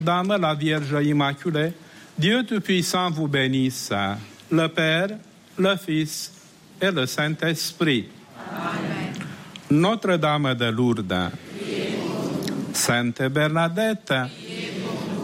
Dame la Vierge Immaculée, Dieu Tout-Puissant vous bénisse, le Père, le Fils et le Saint-Esprit. Amen. Notre-Dame de Lourdes, Sainte Bernadette,